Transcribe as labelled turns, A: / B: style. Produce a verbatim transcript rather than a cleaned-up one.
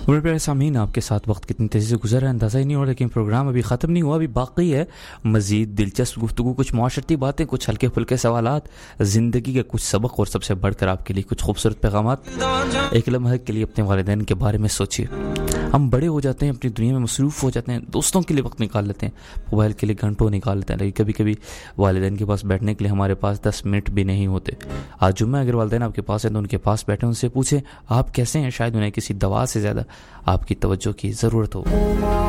A: मेरे प्यारे सामीन, आपके साथ वक्त कितनी तेज़ी से गुजर रहा है अंदाज़ा ही नहीं हो रहा, लेकिन प्रोग्राम अभी ख़त्म नहीं हुआ, अभी बाकी है मज़ीद दिलचस्प गुफ्तगू, कुछ माशरती बातें, कुछ हल्के फुल्के सवालात, ज़िंदगी के कुछ सबक और सबसे बढ़कर आपके लिए कुछ खूबसूरत पैगामात। एक लम्हे के लिए अपने वालिदैन के बारे में सोचिए। हम बड़े हो जाते हैं, अपनी दुनिया में मसरूफ़ हो जाते हैं, दोस्तों के लिए वक्त निकाल लेते हैं, मोबाइल के लिए घंटों निकाल लेते हैं, लेकिन कभी कभी वालिदैन के पास बैठने के लिए हमारे पास दस मिनट भी नहीं होते। आज जुम्मा अगर वालिदैन आपके पास है तो उनके पास बैठे, उनसे पूछें आप कैसे हैं, शायद उन्हें किसी दवा से ज़्यादा आपकी तवज्जो की ज़रूरत हो।